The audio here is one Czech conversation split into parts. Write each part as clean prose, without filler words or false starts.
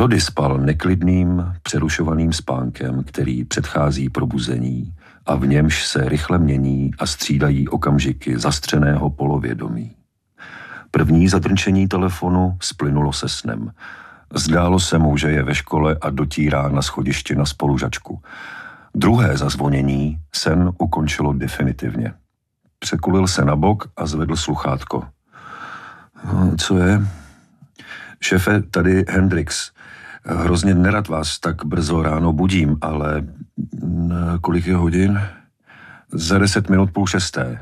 Brody spal neklidným, přerušovaným spánkem, který předchází probuzení a v němž se rychle mění a střídají okamžiky zastřeného polovědomí. První zadrnčení telefonu splynulo se snem. Zdálo se mu, že je ve škole a dotírá na schodišti na spolužačku. Druhé zazvonění sen ukončilo definitivně. Překulil se na bok a zvedl sluchátko. Co je? Šéfe, tady Hendrix. Hrozně nerad vás tak brzo ráno budím, ale kolik je hodin? Za 10 minut 5:30.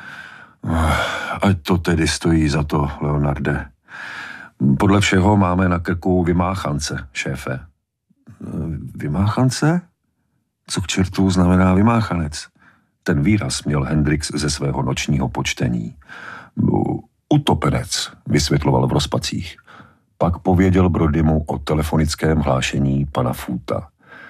Ať to tedy stojí za to, Leonarde. Podle všeho máme na krku vymáchance, šéfe. Vymáchance? Co k čertu znamená vymáchanec? Ten výraz měl Hendrix ze svého nočního počtení. Utopenec, vysvětloval v rozpacích. Pak pověděl Brodymu o telefonickém hlášení pana Foota.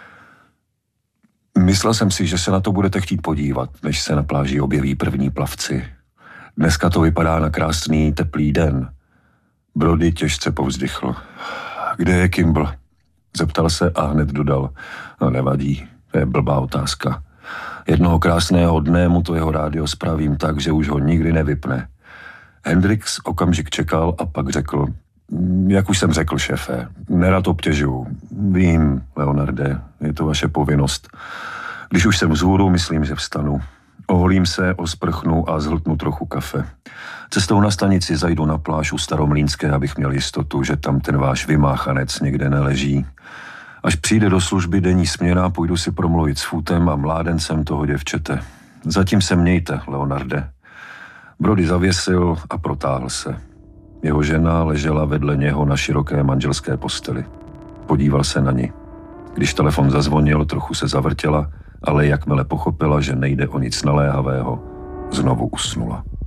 Myslel jsem si, že se na to budete chtít podívat, než se na pláži objeví první plavci. Dneska to vypadá na krásný, teplý den. Brody těžce povzdychl. Kde je Kimball? Zeptal se a hned dodal. No nevadí, to je blbá otázka. Jednoho krásného dne mu to jeho rádio spravím tak, že už ho nikdy nevypne. Hendrix okamžik čekal a pak řekl, jak už jsem řekl, šéfe, nerad obtěžuju. Vím, Leonarde, je to vaše povinnost. Když už jsem vzhůru, myslím, že vstanu. Oholím se, osprchnu a zhltnu trochu kafe. Cestou na stanici zajdu na pláž u Staromlýnské, abych měl jistotu, že tam ten váš vymáchanec někde neleží. Až přijde do služby denní směna, půjdu si promluvit s Footem a mládencem toho děvčete. Zatím se mějte, Leonarde. Brody zavěsil a protáhl se. Jeho žena ležela vedle něho na široké manželské posteli. Podíval se na ni. Když telefon zazvonil, trochu se zavrtěla, ale jakmile pochopila, že nejde o nic naléhavého, znovu usnula.